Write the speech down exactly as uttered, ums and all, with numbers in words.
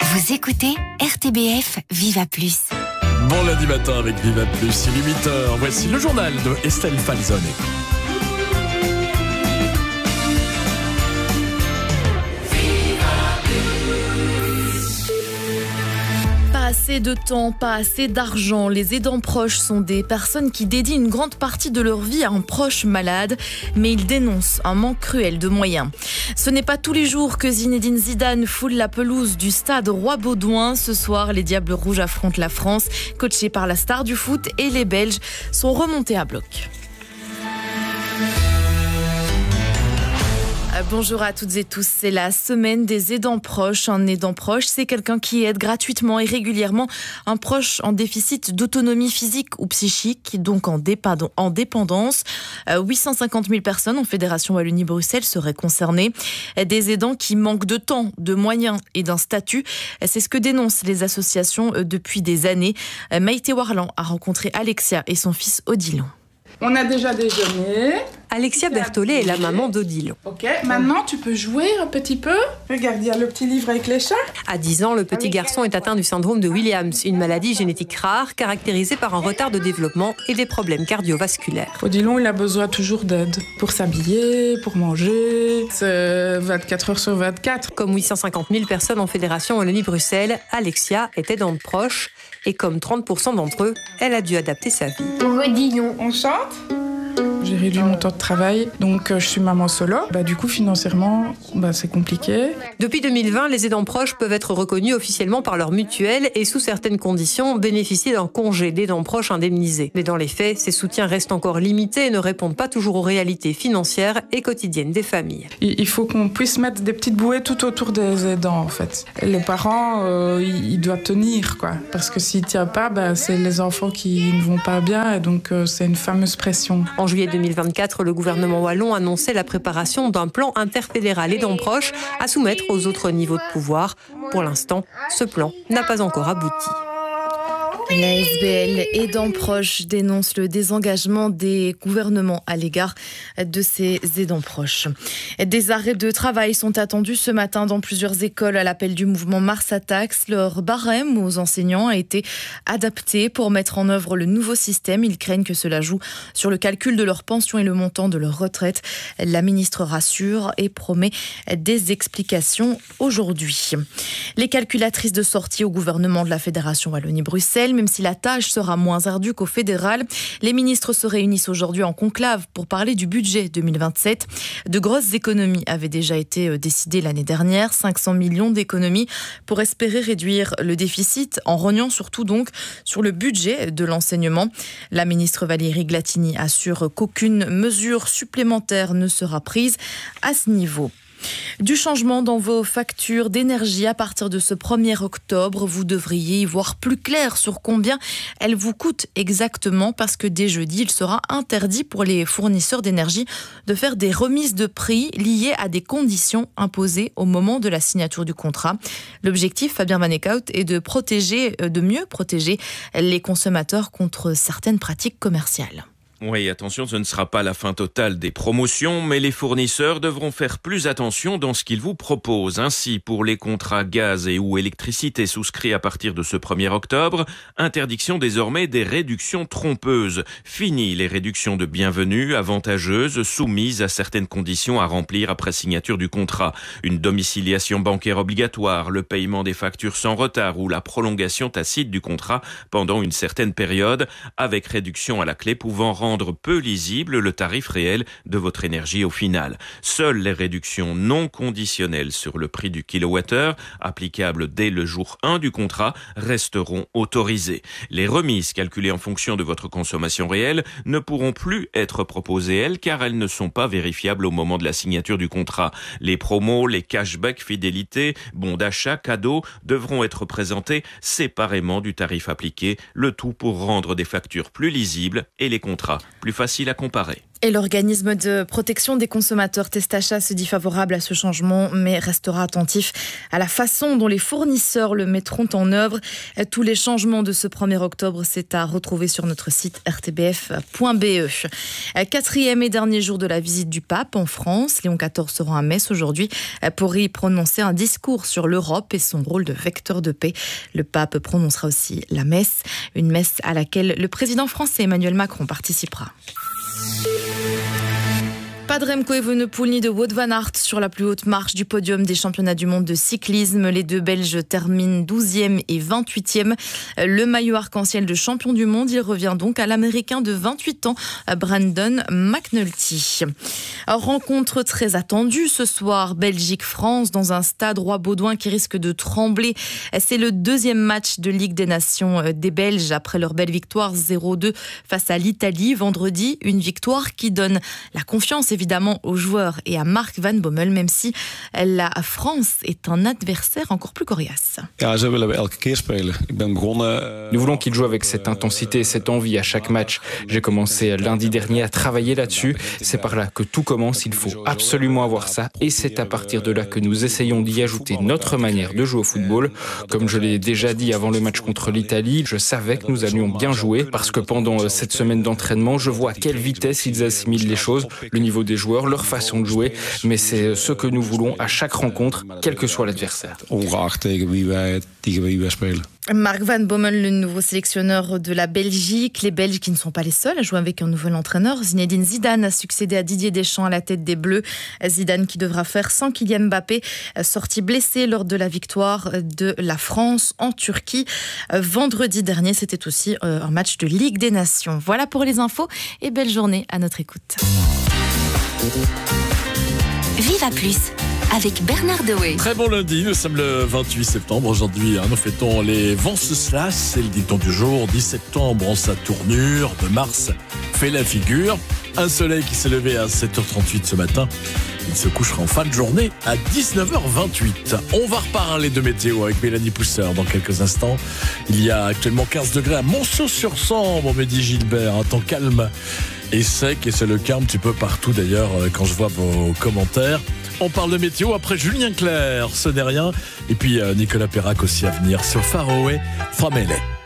Vous écoutez R T B F Viva Plus. Bon lundi matin avec Viva Plus, il est huit heures. Voici le journal de Estelle Falzone. Pas assez de temps, pas assez d'argent. Les aidants proches sont des personnes qui dédient une grande partie de leur vie à un proche malade, mais ils dénoncent un manque cruel de moyens. Ce n'est pas tous les jours que Zinedine Zidane foule la pelouse du stade Roi-Baudouin. Ce soir, les Diables Rouges affrontent la France, coachés par la star du foot, et les Belges sont remontés à bloc. Bonjour à toutes et tous, c'est la semaine des aidants proches. Un aidant proche, c'est quelqu'un qui aide gratuitement et régulièrement un proche en déficit d'autonomie physique ou psychique, donc en, dépend- en dépendance. Euh, huit cent cinquante mille personnes en Fédération Wallonie-Bruxelles seraient concernées. Des aidants qui manquent de temps, de moyens et d'un statut. C'est ce que dénoncent les associations depuis des années. Maïté Warland a rencontré Alexia et son fils Odilon. On a déjà déjeuné. Alexia Berthollet est la maman d'Odilon. Ok, maintenant tu peux jouer un petit peu. Regarde, il y a le petit livre avec les chats. À dix ans, le petit garçon est atteint du syndrome de Williams, une maladie génétique rare caractérisée par un retard de développement et des problèmes cardiovasculaires. Odilon, il a besoin toujours d'aide pour s'habiller, pour manger. C'est vingt-quatre heures sur vingt-quatre. Comme huit cent cinquante mille personnes en Fédération Wallonie-Bruxelles, Alexia est aidante proche et comme trente pour cent d'entre eux, elle a dû adapter sa vie. Odilon, on chante. J'ai réduit mon temps de travail, donc euh, je suis maman solo. Bah, du coup, financièrement, bah, c'est compliqué. Depuis deux mille vingt, les aidants proches peuvent être reconnus officiellement par leur mutuelle et sous certaines conditions bénéficier d'un congé d'aidant proche indemnisé. Mais dans les faits, ces soutiens restent encore limités et ne répondent pas toujours aux réalités financières et quotidiennes des familles. Il faut qu'on puisse mettre des petites bouées tout autour des aidants, en fait. Les parents, euh, ils doivent tenir, quoi. Parce que s'ils ne tiennent pas, bah, c'est les enfants qui ne vont pas bien et donc euh, c'est une fameuse pression. En juillet deux mille vingt-quatre, le gouvernement wallon annonçait la préparation d'un plan interfédéral aidant proche à soumettre aux autres niveaux de pouvoir. Pour l'instant, ce plan n'a pas encore abouti. La S B L aidants proches dénonce le désengagement des gouvernements à l'égard de ces aidants proches. Des arrêts de travail sont attendus ce matin dans plusieurs écoles à l'appel du mouvement Mars Attacks. Leur barème aux enseignants a été adapté pour mettre en œuvre le nouveau système. Ils craignent que cela joue sur le calcul de leur pension et le montant de leur retraite. La ministre rassure et promet des explications aujourd'hui. Les calculatrices de sortie au gouvernement de la Fédération Wallonie-Bruxelles. Même si la tâche sera moins ardue qu'au fédéral, les ministres se réunissent aujourd'hui en conclave pour parler du budget deux mille vingt-sept. De grosses économies avaient déjà été décidées l'année dernière, cinq cents millions d'économies pour espérer réduire le déficit, en rognant surtout donc sur le budget de l'enseignement. La ministre Valérie Glatini assure qu'aucune mesure supplémentaire ne sera prise à ce niveau. Du changement dans vos factures d'énergie à partir de ce premier octobre. Vous devriez y voir plus clair sur combien elles vous coûtent exactement parce que dès jeudi, il sera interdit pour les fournisseurs d'énergie de faire des remises de prix liées à des conditions imposées au moment de la signature du contrat. L'objectif, Fabien Van Eekhout, est de protéger, de mieux protéger les consommateurs contre certaines pratiques commerciales. Oui, attention, ce ne sera pas la fin totale des promotions, mais les fournisseurs devront faire plus attention dans ce qu'ils vous proposent. Ainsi, pour les contrats gaz et ou électricité souscrits à partir de ce premier octobre, interdiction désormais des réductions trompeuses. Fini les réductions de bienvenue avantageuses soumises à certaines conditions à remplir après signature du contrat. Une domiciliation bancaire obligatoire, le paiement des factures sans retard ou la prolongation tacite du contrat pendant une certaine période, avec réduction à la clé pouvant rendre rendre peu lisible le tarif réel de votre énergie au final. Seules les réductions non conditionnelles sur le prix du kilowattheure, applicables dès le jour un du contrat, resteront autorisées. Les remises calculées en fonction de votre consommation réelle ne pourront plus être proposées, elles, car elles ne sont pas vérifiables au moment de la signature du contrat. Les promos, les cashbacks, fidélité, bons d'achat, cadeaux devront être présentés séparément du tarif appliqué, le tout pour rendre des factures plus lisibles et les contrats plus faciles à comparer. Et l'organisme de protection des consommateurs Testachat se dit favorable à ce changement, mais restera attentif à la façon dont les fournisseurs le mettront en œuvre. Tous les changements de ce premier octobre, c'est à retrouver sur notre site r t b f point b e. Quatrième et dernier jour de la visite du pape en France. Léon quatorze se rend à Metz aujourd'hui pour y prononcer un discours sur l'Europe et son rôle de vecteur de paix. Le pape prononcera aussi la messe, une messe à laquelle le président français Emmanuel Macron participera. Pas de Remco Evenepoel ni de Wout van Aert sur la plus haute marche du podium des championnats du monde de cyclisme. Les deux Belges terminent douzième et vingt-huitième. Le maillot arc-en-ciel de champion du monde, il revient donc à l'Américain de vingt-huit ans, Brandon McNulty. Rencontre très attendue ce soir, Belgique-France, dans un stade Roi-Baudouin qui risque de trembler. C'est le deuxième match de Ligue des Nations des Belges après leur belle victoire zéro deux face à l'Italie vendredi. Une victoire qui donne la confiance évidemment aux joueurs et à Mark Van Bommel, même si la France est un adversaire encore plus coriace. Nous voulons qu'ils jouent avec cette intensité et cette envie à chaque match. J'ai commencé lundi dernier à travailler là-dessus. C'est par là que tout commence. Il faut absolument avoir ça. Et c'est à partir de là que nous essayons d'y ajouter notre manière de jouer au football. Comme je l'ai déjà dit avant le match contre l'Italie, je savais que nous allions bien jouer parce que pendant cette semaine d'entraînement, je vois à quelle vitesse ils assimilent les choses, le niveau des joueurs, leur façon de jouer, mais c'est ce que nous voulons à chaque rencontre, quel que soit l'adversaire. Mark Van Bommel, le nouveau sélectionneur de la Belgique. Les Belges qui ne sont pas les seuls à jouer avec un nouvel entraîneur. Zinedine Zidane a succédé à Didier Deschamps à la tête des Bleus. Zidane qui devra faire sans Kylian Mbappé, sorti blessé lors de la victoire de la France en Turquie. Vendredi dernier, c'était aussi un match de Ligue des Nations. Voilà pour les infos et belle journée à notre écoute. Viva Plus avec Bernard Dewey. Très bon lundi, nous sommes le vingt-huit septembre. Aujourd'hui, nous fêtons les Venceslas, c'est le dicton du jour. dix septembre en sa tournure, de Mars fait la figure. Un soleil qui s'est levé à sept heures trente-huit ce matin. Il se couchera en fin de journée à dix-neuf heures vingt-huit. On va reparler de météo avec Mélanie Pousseur dans quelques instants. Il y a actuellement quinze degrés à Monceau-sur-Sambre, me dit Gilbert. Un temps calme et sec, et c'est le cas un petit peu partout d'ailleurs quand je vois vos commentaires. On parle de météo après Julien Clerc, ce n'est rien. Et puis Nicolas Perrac aussi à venir sur Faroé, from L A.